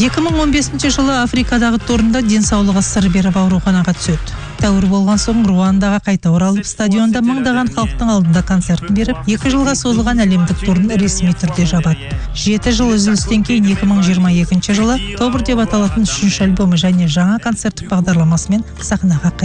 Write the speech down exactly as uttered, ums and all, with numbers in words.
екі мың он бесінші жылы Африкадағы турында денсаулығы сыр беріп ауруханаға түседі. Тәуір болған соң Руандаға қайта оралып, стадионда мыңдаған халықтың алдында концертін беріп, екі жылға созылған әлемдік турын ресми түрде жабады. Жеті жыл үзілістен кейін екі мың жиырма екінші жылы Тобыр деп аталатын үшінші альбомы және жаңа концерттік бағдарламасымен сахнаға